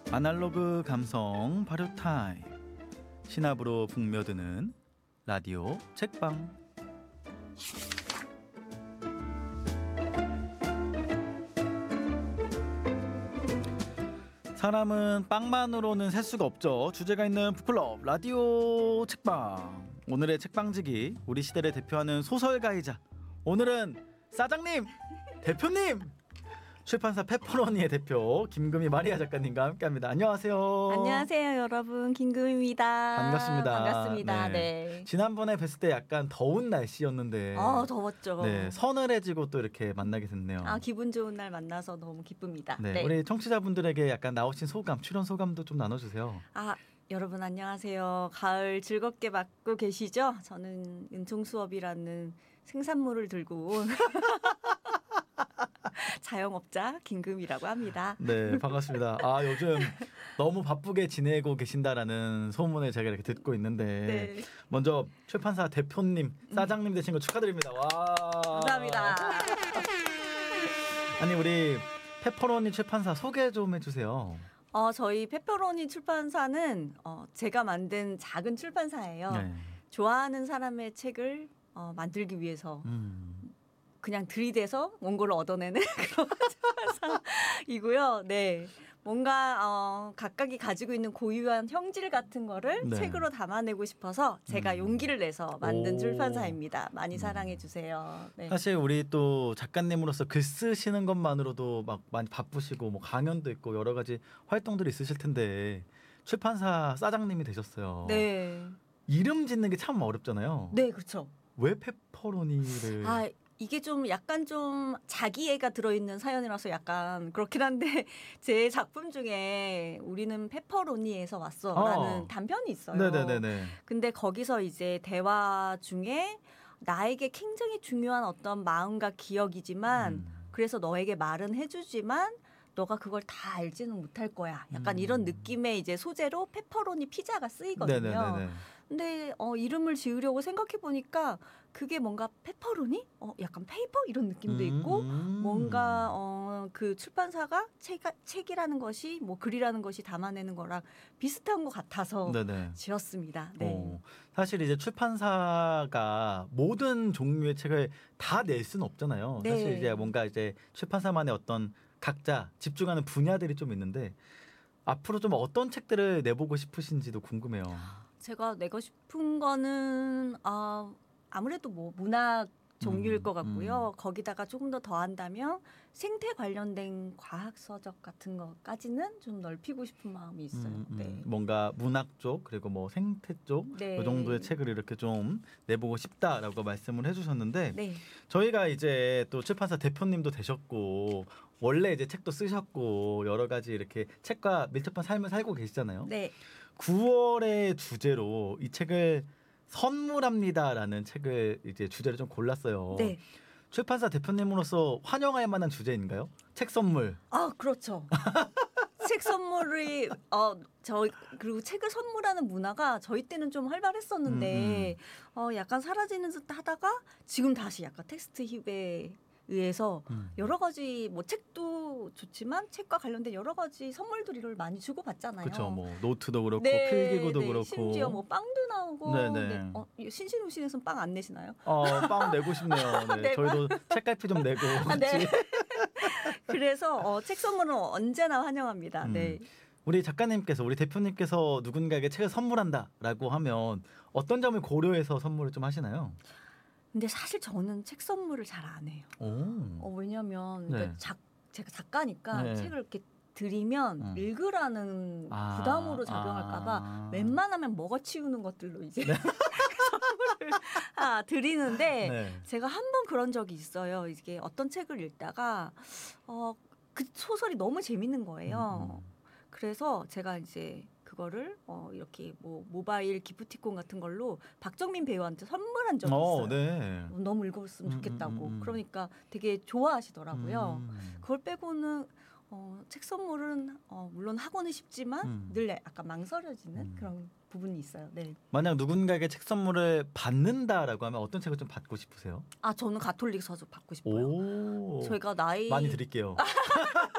아날로그 감성 발효 타임. 신압으로 북며드는 라디오 책방. 사람은 빵만으로는 셀 수가 없죠. 주제가 있는 북클럽 라디오 책방. 오늘의 책방지기, 우리 시대를 대표하는 소설가이자 오늘은 사장님, 대표님, 출판사 페퍼로니의 대표 김금희 마리아 작가님과 함께합니다. 안녕하세요. 안녕하세요, 여러분. 김금희입니다. 반갑습니다. 반갑습니다. 네. 지난번에 뵀을 때 약간 더운 날씨였는데 더웠죠. 네, 서늘해지고 또 이렇게 만나게 됐네요. 기분 좋은 날 만나서 너무 기쁩니다. 네, 우리 청취자분들에게 약간 나오신 소감, 출연 소감도 좀 나눠주세요. 여러분 안녕하세요. 가을 즐겁게 맞고 계시죠? 저는 은총수업이라는 생산물을 들고 온 자영업자 김금희라고 합니다. 네, 반갑습니다. 요즘 너무 바쁘게 지내고 계신다라는 소문을 제가 이렇게 듣고 있는데 네. 먼저 출판사 대표님, 사장님 되신 거 축하드립니다. 와, 감사합니다. 아니, 우리 페퍼로니 출판사 소개 좀 해주세요. 저희 페퍼로니 출판사는 제가 만든 작은 출판사예요. 네. 좋아하는 사람의 책을 만들기 위해서 그냥 들이대서 원고를 얻어내는 그런 출판사이고요. 네, 뭔가 각각이 가지고 있는 고유한 형질 같은 거를 네. 책으로 담아내고 싶어서 제가 용기를 내서 만든 오. 출판사입니다. 많이 사랑해 주세요. 네. 사실 우리 또 작가님으로서 글 쓰시는 것만으로도 막 많이 바쁘시고 뭐 강연도 있고 여러 가지 활동들이 있으실 텐데 출판사 사장님이 되셨어요. 네. 이름 짓는 게 참 어렵잖아요. 네, 그렇죠. 왜 페퍼로니를? 이게 좀 약간 좀 자기애가 들어있는 사연이라서 약간 그렇긴 한데 제 작품 중에 우리는 페퍼로니에서 왔어라는 단편이 있어요. 네네네네. 근데 거기서 이제 대화 중에 나에게 굉장히 중요한 어떤 마음과 기억이지만 그래서 너에게 말은 해주지만 너가 그걸 다 알지는 못할 거야. 약간 이런 느낌의 이제 소재로 페퍼로니 피자가 쓰이거든요. 네네네네. 근데 이름을 지으려고 생각해 보니까 그게 뭔가 페퍼로니? 약간 페이퍼 이런 느낌도 있고 뭔가 그 출판사가 책이라는 것이 뭐 글이라는 것이 담아내는 거랑 비슷한 것 같아서 네네. 지었습니다. 네. 사실 이제 출판사가 모든 종류의 책을 다 낼 수는 없잖아요. 네. 사실 이제 뭔가 이제 출판사만의 어떤 각자 집중하는 분야들이 좀 있는데 앞으로 좀 어떤 책들을 내보고 싶으신지도 궁금해요. 제가 내고 싶은 거는 아무래도 뭐 문학 종류일 것 같고요. 거기다가 조금 더 더한다면 생태 관련된 과학 서적 같은 것까지는 좀 넓히고 싶은 마음이 있어요. 네. 뭔가 문학 쪽 그리고 뭐 생태 쪽 네. 이 정도의 책을 이렇게 좀 내보고 싶다라고 말씀을 해주셨는데 네. 저희가 이제 또 출판사 대표님도 되셨고 원래 이제 책도 쓰셨고 여러 가지 이렇게 책과 밀접한 삶을 살고 계시잖아요. 네. 9월의 주제로 이 책을 선물합니다라는 책을 이제 주제를 좀 골랐어요. 네. 출판사 대표님으로서 환영할 만한 주제인가요? 책 선물. 그렇죠. 책 선물이 그리고 책을 선물하는 문화가 저희 때는 좀 활발했었는데 약간 사라지는 듯 하다가 지금 다시 약간 텍스트 힙에 의해서 여러 가지 뭐 책도 좋지만 책과 관련된 여러 가지 선물들을 많이 주고 받잖아요. 그렇죠. 뭐 노트도 그렇고 네, 필기구도 네. 그렇고 심지어 뭐 빵도 나오고. 네네. 네. 신신우신에서는 빵 안 내시나요? 빵 내고 싶네요. 네. 네, 저희도 책갈피 좀 내고 같이. 네. 그래서 책 선물은 언제나 환영합니다. 네. 우리 작가님께서 우리 대표님께서 누군가에게 책을 선물한다라고 하면 어떤 점을 고려해서 선물을 좀 하시나요? 근데 사실 저는 책 선물을 잘 안 해요. 왜냐하면 네. 제가 작가니까 네. 책을 이렇게 드리면 읽으라는 부담으로 작용할까봐 웬만하면 먹어치우는 것들로 이제 선물을 드리는데 네. 제가 한 번 그런 적이 있어요. 이게 어떤 책을 읽다가 그 소설이 너무 재밌는 거예요. 그래서 제가 이제 그거를 이렇게 뭐 모바일 기프티콘 같은 걸로 박정민 배우한테 선물한 적이 있어요. 네. 너무 읽었으면 좋겠다고. 그러니까 되게 좋아하시더라고요. 그걸 빼고는 책 선물은 물론 하고는 싶지만 늘 약간 망설여지는 그런 부분이 있어요. 네. 만약 누군가에게 책 선물을 받는다라고 하면 어떤 책을 좀 받고 싶으세요? 저는 가톨릭 서적 받고 싶어요. 오. 저희가 많이 드릴게요.